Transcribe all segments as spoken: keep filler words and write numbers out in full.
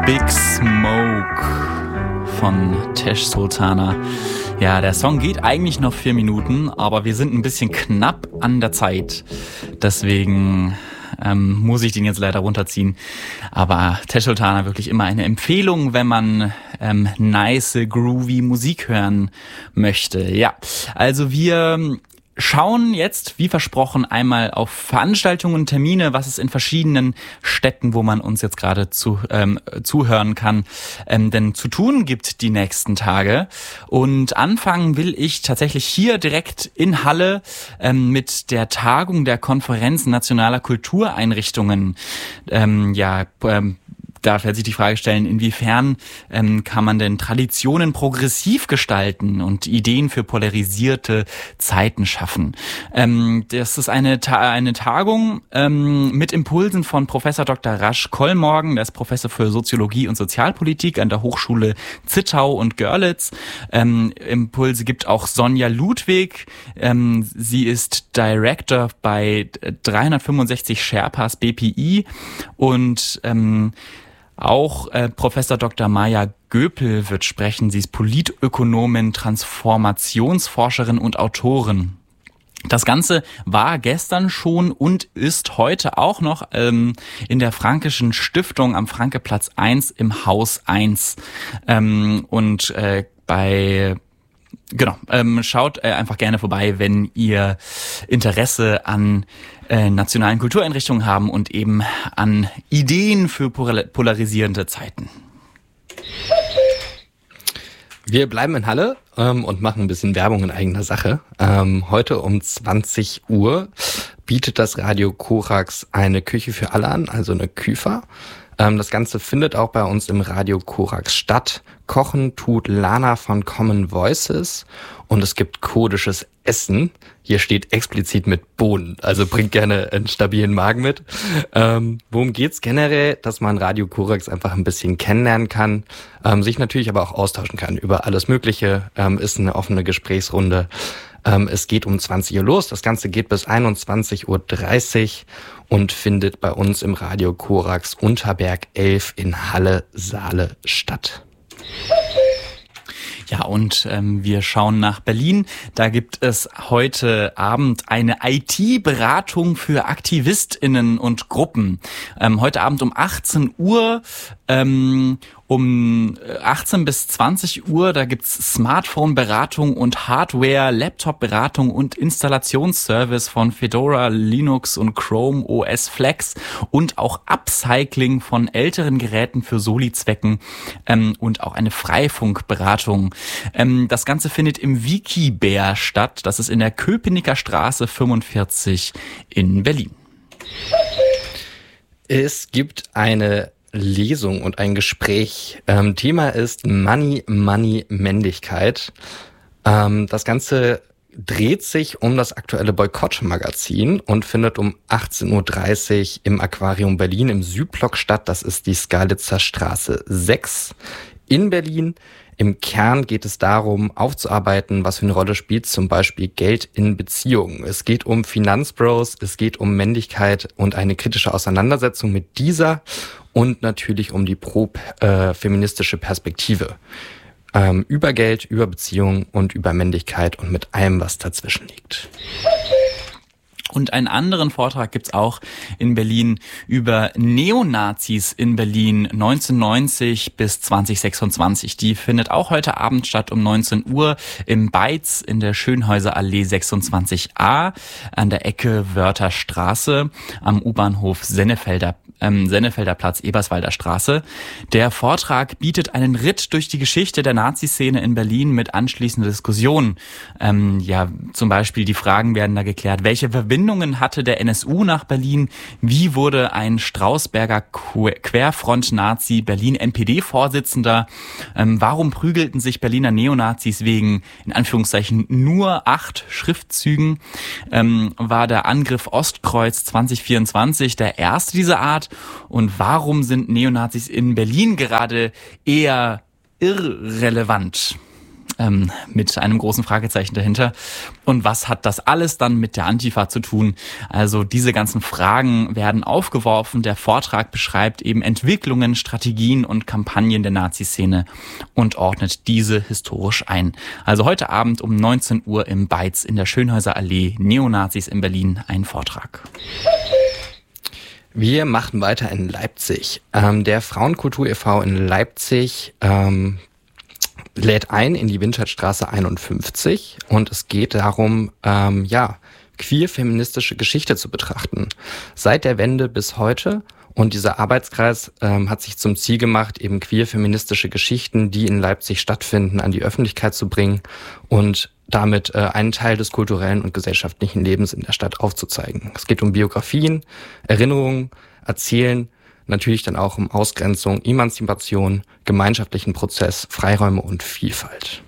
Big Smoke von Tesh Sultana. Ja, der Song geht eigentlich noch vier Minuten, aber wir sind ein bisschen knapp an der Zeit. Deswegen ähm, muss ich den jetzt leider runterziehen. Aber Tesh Sultana wirklich immer eine Empfehlung, wenn man ähm, nice, groovy Musik hören möchte. Ja, also wir schauen jetzt, wie versprochen, einmal auf Veranstaltungen und Termine, was es in verschiedenen Städten, wo man uns jetzt gerade zu, ähm, zuhören kann, ähm, denn zu tun gibt die nächsten Tage. Und anfangen will ich tatsächlich hier direkt in Halle ähm, mit der Tagung der Konferenz nationaler Kultureinrichtungen. Ähm, ja, ähm, Da wird sich die Frage stellen, inwiefern ähm, kann man denn Traditionen progressiv gestalten und Ideen für polarisierte Zeiten schaffen. Ähm, das ist eine, Ta- eine Tagung ähm, mit Impulsen von Professor Doktor Rasch Kollmorgen, der ist Professor für Soziologie und Sozialpolitik an der Hochschule Zittau und Görlitz. Ähm, Impulse gibt auch Sonja Ludwig. Ähm, sie ist Director bei dreihundertfünfundsechzig Sherpas B P I und ähm, Auch äh, Professor Doktor Maja Göpel wird sprechen. Sie ist Politökonomin, Transformationsforscherin und Autorin. Das Ganze war gestern schon und ist heute auch noch ähm, in der Frankischen Stiftung am Frankeplatz eins im Haus eins. Ähm, und äh, bei Genau, ähm, schaut äh, einfach gerne vorbei, wenn ihr Interesse an äh, nationalen Kultureinrichtungen haben und eben an Ideen für polar- polarisierende Zeiten. Wir bleiben in Halle ähm, und machen ein bisschen Werbung in eigener Sache. Ähm, heute um zwanzig Uhr bietet das Radio Korax eine Küche für alle an, also eine Küfa. Ähm, das Ganze findet auch bei uns im Radio Korax statt. Kochen tut Lana von Common Voices und es gibt kurdisches Essen. Hier steht explizit mit Bohnen, also bringt gerne einen stabilen Magen mit. Ähm, worum geht's generell? Dass man Radio Korax einfach ein bisschen kennenlernen kann, ähm, sich natürlich aber auch austauschen kann über alles Mögliche. Ähm, ist eine offene Gesprächsrunde. Ähm, es geht um zwanzig Uhr los. Das Ganze geht bis einundzwanzig Uhr dreißig und findet bei uns im Radio Korax Unterberg elf in Halle-Saale statt. Ja, und ähm, wir schauen nach Berlin. Da gibt es heute Abend eine I T-Beratung für AktivistInnen und Gruppen. Ähm, heute Abend um achtzehn Uhr, ähm, um achtzehn bis zwanzig Uhr, da gibt's Smartphone-Beratung und Hardware, Laptop-Beratung und Installationsservice von Fedora, Linux und Chrome O S Flex und auch Upcycling von älteren Geräten für Soli-Zwecken ähm, und auch eine Freifunkberatung. Ähm, das Ganze findet im Wikibär statt. Das ist in der Köpenicker Straße fünfundvierzig in Berlin. Es gibt eine Lesung und ein Gespräch. Ähm, Thema ist Money, Money, Männlichkeit. Ähm, das Ganze dreht sich um das aktuelle Boykott-Magazin und findet um achtzehn Uhr dreißig im Aquarium Berlin im Südblock statt. Das ist die Skalitzer Straße sechs in Berlin. Im Kern geht es darum, aufzuarbeiten, was für eine Rolle spielt zum Beispiel Geld in Beziehungen. Es geht um Finanzbros, es geht um Männlichkeit und eine kritische Auseinandersetzung mit dieser und natürlich um die pro-feministische Perspektive. Ähm, über Geld, über Beziehungen und über Männlichkeit und mit allem, was dazwischen liegt. Und einen anderen Vortrag gibt's auch in Berlin über Neonazis in Berlin neunzehnhundertneunzig bis zwanzig sechsundzwanzig. Die findet auch heute Abend statt um neunzehn Uhr im Beiz in der Schönhauser Allee sechsundzwanzig a an der Ecke Wörtherstraße am U-Bahnhof Sennefelder ähm, Sennefelder Platz, Eberswalder Straße. Der Vortrag bietet einen Ritt durch die Geschichte der Nazi-Szene in Berlin mit anschließender Diskussion. Ähm, ja, zum Beispiel die Fragen werden da geklärt. Welche Verbindungen hatte der N S U nach Berlin? Wie wurde ein Strausberger Querfront-Nazi Berlin N P D-Vorsitzender? Ähm, warum prügelten sich Berliner Neonazis wegen, in Anführungszeichen, nur acht Schriftzügen? Ähm, war der Angriff Ostkreuz zwanzig vierundzwanzig der erste dieser Art? Und warum sind Neonazis in Berlin gerade eher irrelevant? ähm, mit einem großen Fragezeichen dahinter. Und was hat das alles dann mit der Antifa zu tun? Also diese ganzen Fragen werden aufgeworfen. Der Vortrag beschreibt eben Entwicklungen, Strategien und Kampagnen der Nazi-Szene und ordnet diese historisch ein. Also heute Abend um neunzehn Uhr im Beiz in der Schönhauser Allee, Neonazis in Berlin, ein Vortrag. Wir machen weiter in Leipzig. Ähm, der Frauenkultur e V in Leipzig ähm, lädt ein in die Windscheidstraße einundfünfzig und es geht darum, ähm, ja, queer-feministische Geschichte zu betrachten. Seit der Wende bis heute. Und dieser Arbeitskreis ähm, hat sich zum Ziel gemacht, eben queer-feministische Geschichten, die in Leipzig stattfinden, an die Öffentlichkeit zu bringen und damit äh, einen Teil des kulturellen und gesellschaftlichen Lebens in der Stadt aufzuzeigen. Es geht um Biografien, Erinnerungen, Erzählen, natürlich dann auch um Ausgrenzung, Emanzipation, gemeinschaftlichen Prozess, Freiräume und Vielfalt.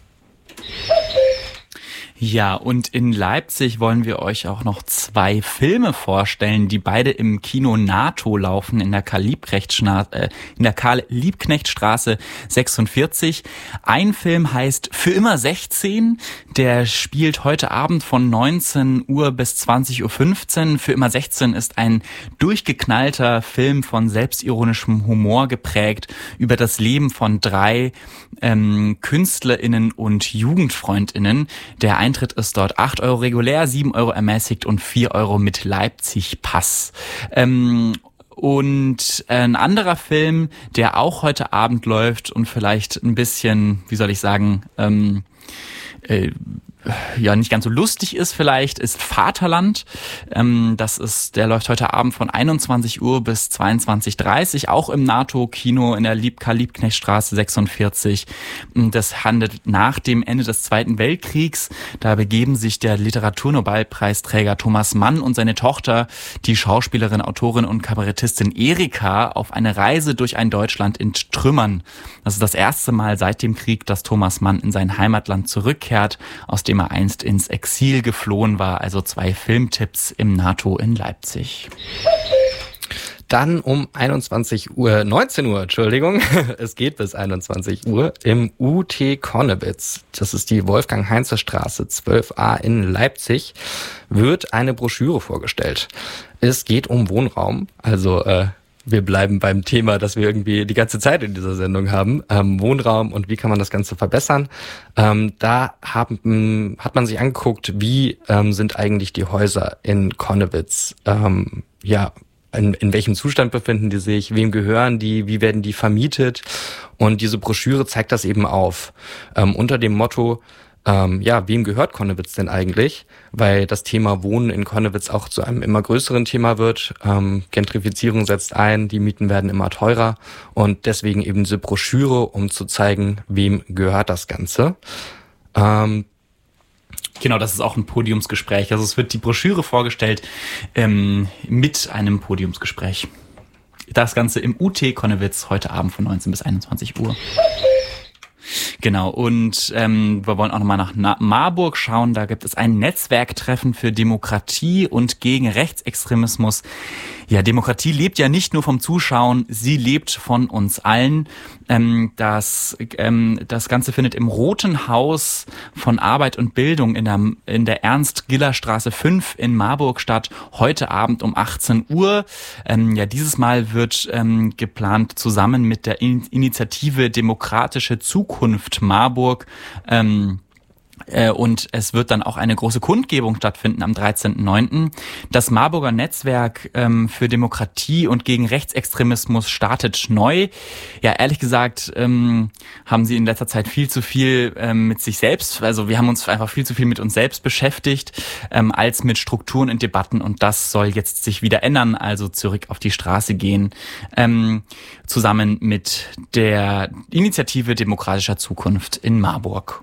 Ja, und in Leipzig wollen wir euch auch noch zwei Filme vorstellen, die beide im Kino NATO laufen, in der Karl-Liebknecht-Straße, äh, in der Karl-Liebknecht-Straße sechsundvierzig. Ein Film heißt Für immer sechzehn, der spielt heute Abend von neunzehn Uhr bis zwanzig Uhr fünfzehn. Für immer sechzehn ist ein durchgeknallter Film von selbstironischem Humor geprägt über das Leben von drei ähm, KünstlerInnen und JugendfreundInnen. Der Eintritt ist dort acht Euro regulär, sieben Euro ermäßigt und vier Euro mit Leipzig-Pass. Ähm, und ein anderer Film, der auch heute Abend läuft und vielleicht ein bisschen, wie soll ich sagen, ähm, äh, ja nicht ganz so lustig ist vielleicht, ist Vaterland. Ähm, das ist, der läuft heute Abend von einundzwanzig Uhr bis zweiundzwanzig Uhr dreißig, auch im NATO-Kino in der Lieb- Karl-Liebknecht-Straße sechsundvierzig. Das handelt nach dem Ende des Zweiten Weltkriegs. Da begeben sich der Literaturnobelpreisträger Thomas Mann und seine Tochter, die Schauspielerin, Autorin und Kabarettistin Erika, auf eine Reise durch ein Deutschland in Trümmern. Das ist das erste Mal seit dem Krieg, dass Thomas Mann in sein Heimatland zurückkehrt, aus dem er einst ins Exil geflohen war. Also zwei Filmtipps im NATO in Leipzig. Dann um einundzwanzig Uhr, neunzehn Uhr, Entschuldigung, es geht bis einundzwanzig Uhr im U T Konnewitz, das ist die Wolfgang-Heinze-Straße zwölf a in Leipzig, wird eine Broschüre vorgestellt. Es geht um Wohnraum, also äh, wir bleiben beim Thema, das wir irgendwie die ganze Zeit in dieser Sendung haben. Ähm, Wohnraum und wie kann man das Ganze verbessern. Ähm, da haben, hat man sich angeguckt, wie ähm, sind eigentlich die Häuser in Konnewitz, ähm, ja, in, in welchem Zustand befinden die sich, wem gehören die, wie werden die vermietet. Und diese Broschüre zeigt das eben auf. Ähm, unter dem Motto, Ähm, ja, wem gehört Konnewitz denn eigentlich? Weil das Thema Wohnen in Konnewitz auch zu einem immer größeren Thema wird. Ähm, Gentrifizierung setzt ein, die Mieten werden immer teurer und deswegen eben diese Broschüre, um zu zeigen, wem gehört das Ganze. Ähm, Genau, das ist auch ein Podiumsgespräch. Also es wird die Broschüre vorgestellt ähm, mit einem Podiumsgespräch. Das Ganze im U T Konnewitz heute Abend von neunzehn bis einundzwanzig Uhr. Genau, und ähm, wir wollen auch nochmal nach Na- Marburg schauen. Da gibt es ein Netzwerktreffen für Demokratie und gegen Rechtsextremismus. Ja, Demokratie lebt ja nicht nur vom Zuschauen, sie lebt von uns allen. Ähm, das, ähm, das Ganze findet im Roten Haus von Arbeit und Bildung in der, in der Ernst-Giller-Straße fünf in Marburg statt, heute Abend um achtzehn Uhr. Ähm, ja, dieses Mal wird ähm, geplant zusammen mit der In- Initiative Demokratische Zukunft Marburg. Ähm, Und es wird dann auch eine große Kundgebung stattfinden am dreizehnten neunten Das Marburger Netzwerk ähm, für Demokratie und gegen Rechtsextremismus startet neu. Ja, ehrlich gesagt ähm, haben sie in letzter Zeit viel zu viel ähm, mit sich selbst, also wir haben uns einfach viel zu viel mit uns selbst beschäftigt, ähm, als mit Strukturen und Debatten. Und das soll jetzt sich wieder ändern, also zurück auf die Straße gehen, ähm, zusammen mit der Initiative Demokratischer Zukunft in Marburg.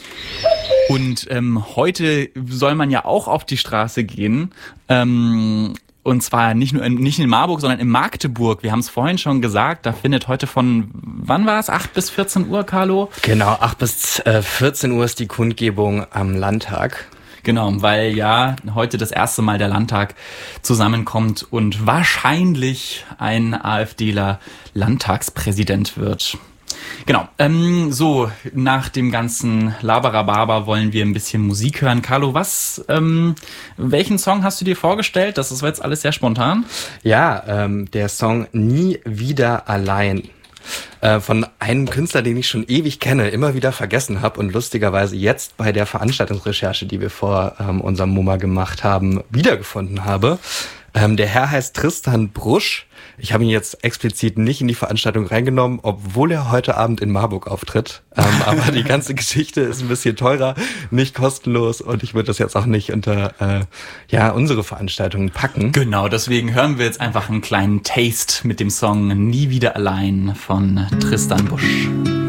Und ähm, heute soll man ja auch auf die Straße gehen, ähm, und zwar nicht nur in, nicht in Marburg, sondern in Magdeburg. Wir haben es vorhin schon gesagt, da findet heute von, wann war es, acht bis vierzehn Uhr, Carlo? Genau, acht bis vierzehn Uhr ist die Kundgebung am Landtag. Genau, weil ja heute das erste Mal der Landtag zusammenkommt und wahrscheinlich ein AfDler Landtagspräsident wird. Genau. Ähm, so, nach dem ganzen Laberababa wollen wir ein bisschen Musik hören. Carlo, was, ähm, welchen Song hast du dir vorgestellt? Das ist jetzt alles sehr spontan. Ja, ähm, der Song Nie wieder allein. Äh, von einem Künstler, den ich schon ewig kenne, immer wieder vergessen habe und lustigerweise jetzt bei der Veranstaltungsrecherche, die wir vor ähm, unserem MoMA gemacht haben, wiedergefunden habe. Ähm, der Herr heißt Tristan Brusch. Ich habe ihn jetzt explizit nicht in die Veranstaltung reingenommen, obwohl er heute Abend in Marburg auftritt. Ähm, aber die ganze Geschichte ist ein bisschen teurer, nicht kostenlos und ich würde das jetzt auch nicht unter äh, ja unsere Veranstaltungen packen. Genau, deswegen hören wir jetzt einfach einen kleinen Taste mit dem Song Nie wieder allein von Tristan Brusch.